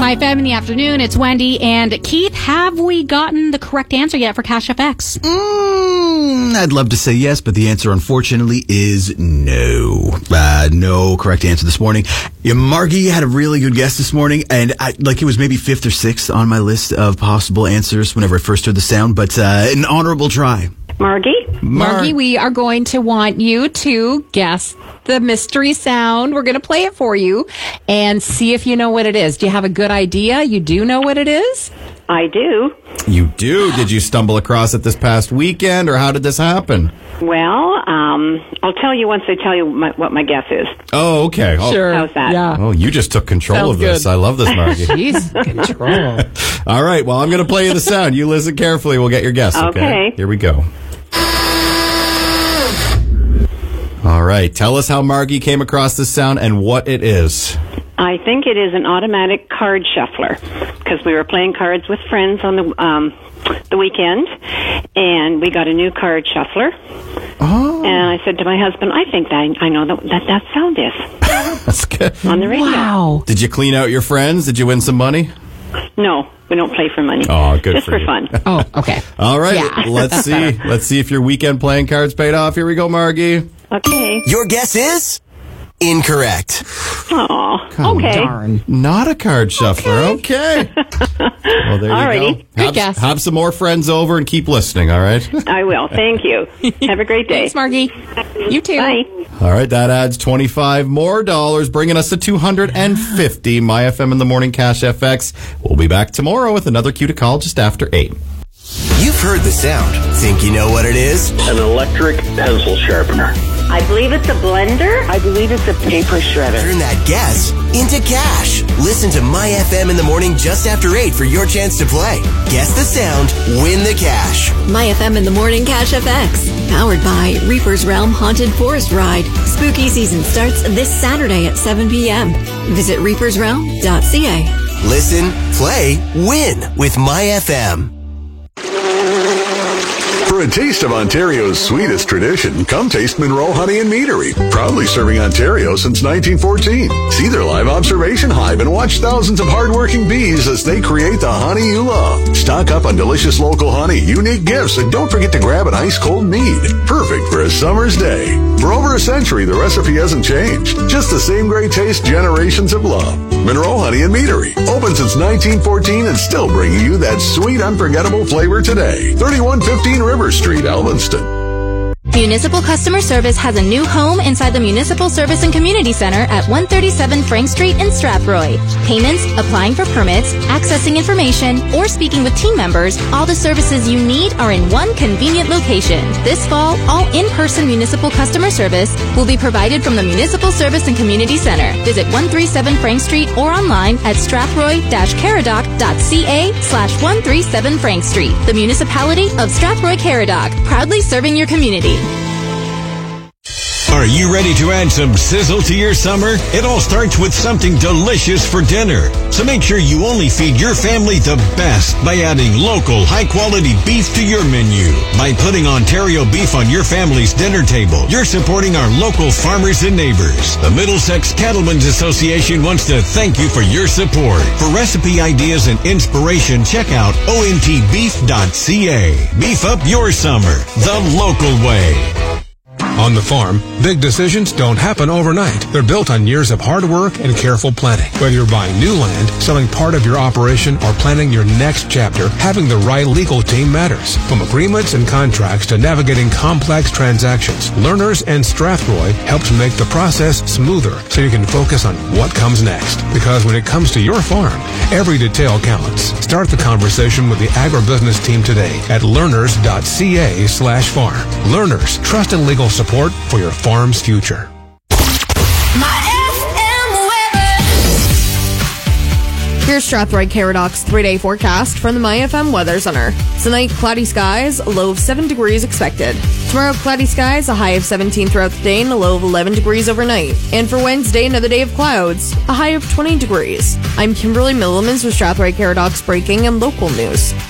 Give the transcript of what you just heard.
My FM in the afternoon. It's Wendy and Keith. Have we gotten the correct answer yet for Cash FX? I'd love to say yes, but the answer, unfortunately, is no. No correct answer this morning. Yeah, Margie had a really good guess this morning, and it was maybe 5th or 6th on my list of possible answers whenever I first heard the sound, but an honorable try. Margie, we are going to want you to guess the mystery sound. We're going to play it for you and see if you know what it is. Do you have a good idea? You do know what it is? I do. You do? Did you stumble across it this past weekend, or how did this happen? Well, I'll tell you once I tell you what my guess is. Oh, okay. Sure. How's that? Yeah. Oh, you just took control Sounds of this. good. I love this, Margie. Jeez, control. All right, well, I'm going to play you the sound. You listen carefully. We'll get your guess, okay? Here we go. All right, tell us how Margie came across this sound and what it is. I think it is an automatic card shuffler, because we were playing cards with friends on the weekend, and we got a new card shuffler. Oh. And I said to my husband, I think I know that sound is. That's good. On the radio. Wow. Did you clean out your friends? Did you win some money? No, we don't play for money. Oh, good Just for you. fun. Oh, okay. All right, Yeah. let's see. Let's see if your weekend playing cards paid off. Here we go, Margie. Okay. Your guess is incorrect. Oh, okay. Darn. Not a card shuffler. Okay. Well, there you Alrighty. go. Good guess. Have some more friends over and keep listening, all right? I will. Thank you. Have a great day. Thanks, Margie. You too. Bye. All right, that adds $25 more, bringing us to $250. My FM in the Morning Cash FX. We'll be back tomorrow with another cue to call just after 8. You've heard the sound. Think you know what it is? An electric pencil sharpener. I believe it's a blender. I believe it's a paper shredder. Turn that guess into cash. Listen to My FM in the Morning just after 8 for your chance to play. Guess the sound, win the cash. My FM in the Morning Cash FX. Powered by Reaper's Realm Haunted Forest Ride. Spooky season starts this Saturday at 7 p.m. Visit reapersrealm.ca. Listen, play, win with My FM. For a taste of Ontario's sweetest tradition, come taste Monroe Honey and Meadery. Proudly serving Ontario since 1914. See their live observation hive and watch thousands of hardworking bees as they create the honey you love. Stock up on delicious local honey, unique gifts, and don't forget to grab an ice-cold mead. Perfect for a summer's day. For over a century, the recipe hasn't changed. Just the same great taste generations have loved. Monroe Honey and Meadery. Open since 1914 and still bringing you that sweet, unforgettable flavor today. 3115 River Street, Alvinston. Municipal Customer Service has a new home inside the Municipal Service and Community Center at 137 Frank Street in Strathroy. Payments, applying for permits, accessing information, or speaking with team members, all the services you need are in one convenient location. This fall, all in-person municipal customer service will be provided from the Municipal Service and Community Center. Visit 137 Frank Street or online at strathroy-caradoc.ca/137 Frank Street. The municipality of Strathroy-Caradoc, proudly serving your community. Are you ready to add some sizzle to your summer? It all starts with something delicious for dinner. So make sure you only feed your family the best by adding local, high-quality beef to your menu. By putting Ontario beef on your family's dinner table, you're supporting our local farmers and neighbors. The Middlesex Cattlemen's Association wants to thank you for your support. For recipe ideas and inspiration, check out ontbeef.ca. Beef up your summer the local way. On the farm, big decisions don't happen overnight. They're built on years of hard work and careful planning. Whether you're buying new land, selling part of your operation, or planning your next chapter, having the right legal team matters. From agreements and contracts to navigating complex transactions, Learners and Strathroy helps make the process smoother so you can focus on what comes next. Because when it comes to your farm, every detail counts. Start the conversation with the agribusiness team today at learners.ca/farm. Learners, trust and legal support for your farm's future. Here's Strathroy Caradoc's 3-day forecast from the My FM Weather Center. Tonight, cloudy skies, a low of 7 degrees expected. Tomorrow, cloudy skies, a high of 17 throughout the day and a low of 11 degrees overnight. And for Wednesday, another day of clouds, a high of 20 degrees. I'm Kimberly Millemans with Strathroy Caradoc's breaking and local news.